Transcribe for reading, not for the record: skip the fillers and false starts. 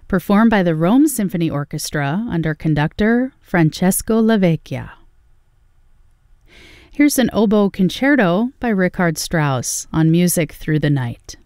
performed by the Rome Symphony Orchestra under conductor Francesco Lavecchia. Here's an oboe concerto by Richard Strauss on Music Through the Night.